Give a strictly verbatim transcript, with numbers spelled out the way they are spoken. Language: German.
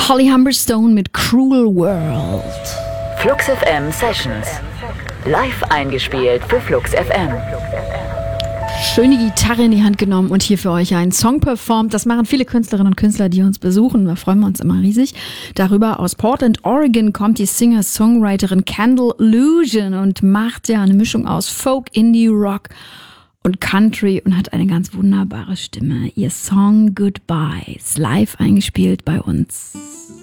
Holly Humberstone mit Cruel World. Flux F M Sessions. Live eingespielt für Flux F M. Schöne Gitarre in die Hand genommen und hier für euch einen Song performt. Das machen viele Künstlerinnen und Künstler, die uns besuchen. Da freuen wir uns immer riesig. Darüber aus Portland, Oregon kommt die Singer-Songwriterin Kendall Lusion und macht ja eine Mischung aus Folk, Indie, Rock und Country und hat eine ganz wunderbare Stimme. Ihr Song Goodbye ist live eingespielt bei uns.